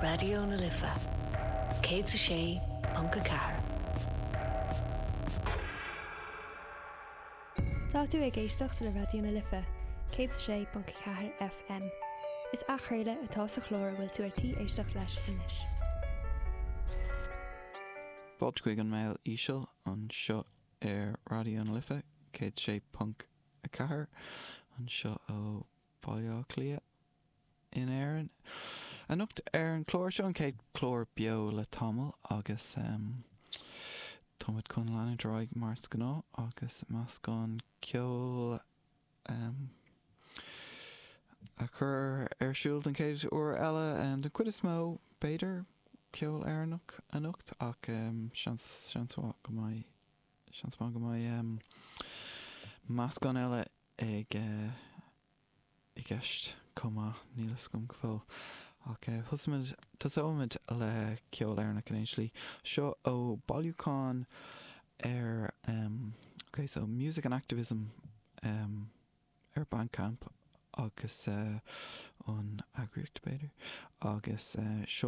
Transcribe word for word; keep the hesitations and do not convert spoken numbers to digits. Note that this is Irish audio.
Radio na Lifa. Cé sa sé Ponca Car. Tá tú ag éisteach le Radio na Lifa, cé sa sé Ponca Car F M. Is a chuirde atá sa chlór bhfuil tú ar tí éisteach leis inis. Báid chuig an mail íseal an seo ar Radio na Lifa, cé sa sé Ponca Car, an seo ó Báile Clia in Éireann. Anocht ar an chlór seo an céad chlór bio le tamil agus um, Tomid chun leanna droig mars gná agus mas gan ceol um, a chur ar siúld an céad uair eile um, den cuid is mó beidir ceol ar anocht anocht ach um, seans seansá go mai seansá go mai um, mas gan eile ag uh, i gceist comá nílas gom go fóil. Ok, husmid, tas ómid le ceol ar na cannéislí. Seo ó Balúcán ar, um, ok, so Music and Activism um, ar Bandcamp agus uh, an agriocht beidir agus uh, seo